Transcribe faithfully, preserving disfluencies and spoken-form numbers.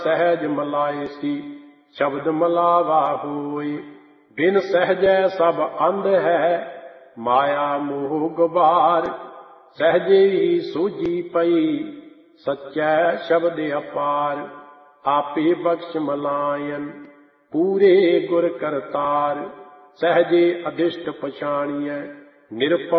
सहज मलाए सी शब्द मलावा होय। बिन सहजै सब अंध है माया मोह गुबार। सहजे ही सूझी पई सच्चै शब्द अपार। आपे बख्श मलायन पूरे गुर करतार। सहजे अधिष्ट पछाणियै निरपौ